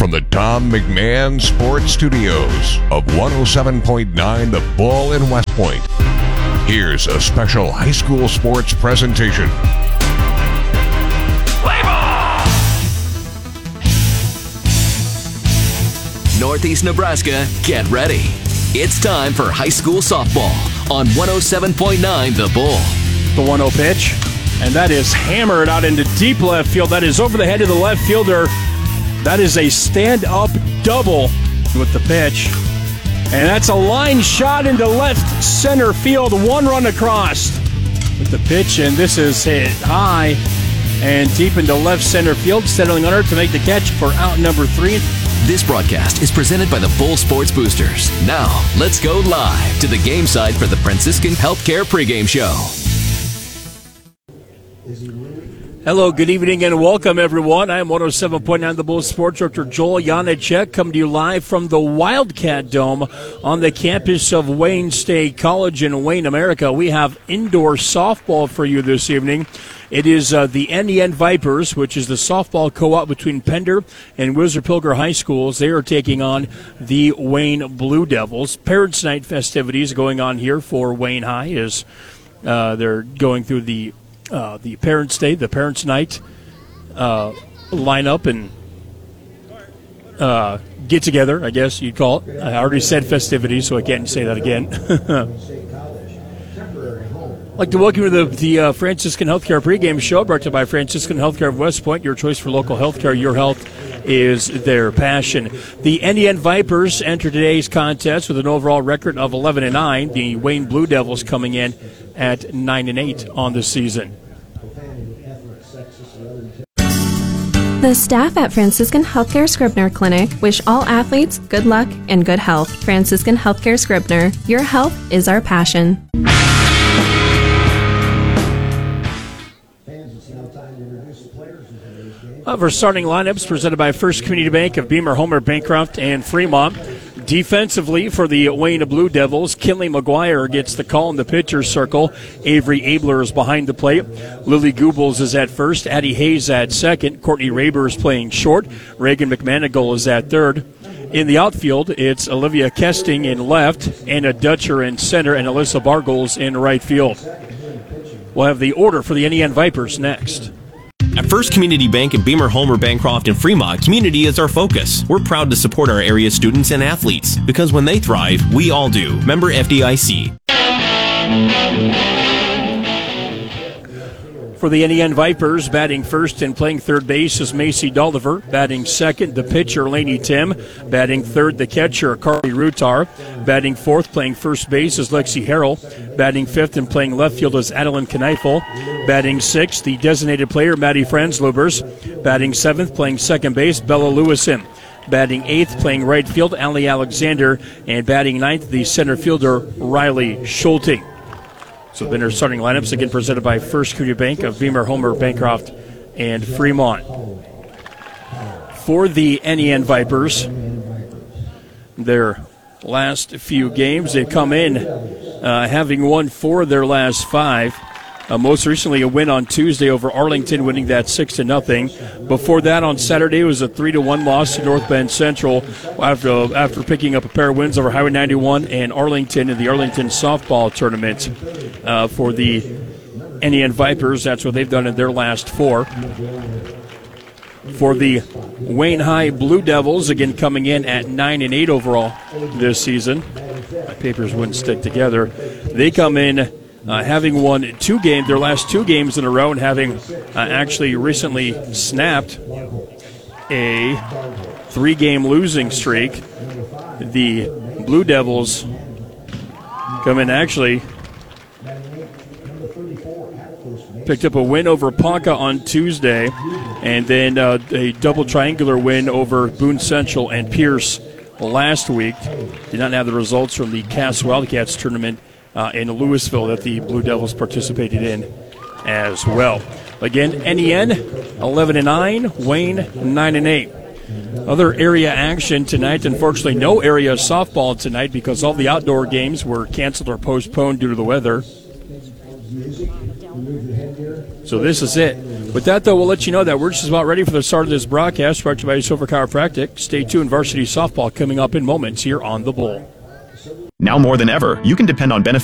from the Tom McMahon Sports Studios of 107.9 The Bull in West Point. Here's a special high school sports presentation. Play ball! Northeast Nebraska, get ready. It's time for high school softball on 107.9 The Bull. The 1-0 pitch, and that is hammered out into deep left field. That is over the head of the left fielder. That is a stand-up double with the pitch. And that's a line shot into left center field. One run across with the pitch, and this is hit high and deep into left center field, settling under to make the catch for out number 3. This broadcast is presented by the Bull Sports Boosters. Now, let's go live to the game side for the Franciscan Healthcare pregame show. Hello, good evening, and welcome, everyone. I am 107.9 The Bull Sports Director Joel Janacek, coming to you live from the Wildcat Dome on the campus of Wayne State College in Wayne, America. We have indoor softball for you this evening. It is the NEN Vipers, which is the softball co-op between Pender and Whistler Pilger High Schools. They are taking on the Wayne Blue Devils. Parents' Night festivities going on here for Wayne High as they're going through the Parents' Day, the Parents' Night lineup and get together, I guess you'd call it. I already said festivities, so I can't say that again. I'd like to welcome you to the Franciscan Healthcare pregame show, brought to you by Franciscan Healthcare of West Point. Your choice for local healthcare. Your health is their passion. The NEN Vipers enter today's contest with an overall record of 11-9. The Wayne Blue Devils coming in at 9-8 on the season. The staff at Franciscan Healthcare Scribner Clinic wish all athletes good luck and good health. Franciscan Healthcare Scribner, your health is our passion. For starting lineups presented by First Community Bank of Beamer, Homer, Bancroft, and Fremont. Defensively for the Wayne Blue Devils, Kinley McGuire gets the call in the pitcher's circle. Avery Abler is behind the plate. Lily Goebbels is at first. Addie Hayes at second. Courtney Raber is playing short. Reagan McManigal is at third. In the outfield, it's Olivia Kesting in left, Anna Dutcher in center, and Alyssa Bargles in right field. We'll have the order for the NEN Vipers next. At First Community Bank of Beamer, Homer, Bancroft, and Fremont, community is our focus. We're proud to support our area students and athletes, because when they thrive, we all do. Member FDIC. For the NEN Vipers, batting first and playing third base is Macy Dolliver. Batting second, the pitcher, Lainey Tim. Batting third, the catcher, Carly Rutar. Batting fourth, playing first base is Lexi Harrell. Batting fifth and playing left field is Adeline Kneifel. Batting sixth, the designated player, Maddie Franzlubers. Batting seventh, playing second base, Bella Lewison. Batting eighth, playing right field, Allie Alexander. And batting ninth, the center fielder, Riley Schulte. So then our starting lineups, again presented by First Community Bank of Beamer, Homer, Bancroft, and Fremont. For the NEN Vipers, their last few games, they've come in having won 4 of their last 5. Most recently, a win on Tuesday over Arlington, winning that 6-0. Before that, on Saturday, it was a 3-1 loss to North Bend Central after picking up a pair of wins over Highway 91 and Arlington in the Arlington softball tournament. For the NEN Vipers, that's what they've done in their last 4. For the Wayne High Blue Devils, again coming in at 9-8 overall this season. My papers wouldn't stick together. They come in having won their last 2 games in a row, and having actually recently snapped a 3-game losing streak. The Blue Devils come in actually picked up a win over Ponca on Tuesday, and then a double triangular win over Boone Central and Pierce last week. Did not have the results from the Cass Wildcats tournament in Louisville that the Blue Devils participated in as well. Again, NEN 11-9, Wayne 9-8. Other area action tonight. Unfortunately, no area softball tonight because all the outdoor games were canceled or postponed due to the weather. So this is it. With that, though, we'll let you know that we're just about ready for the start of this broadcast, brought to you by Silver Chiropractic. Stay tuned, varsity softball coming up in moments here on The Bull. Now more than ever, you can depend on benefits